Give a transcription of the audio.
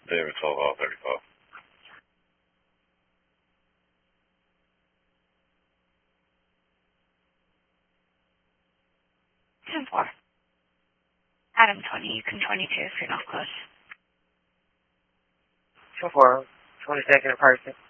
David 12 all 35. 10-4. Adam 20, you can 22 if you're not close. 10-4, 22nd and Parson.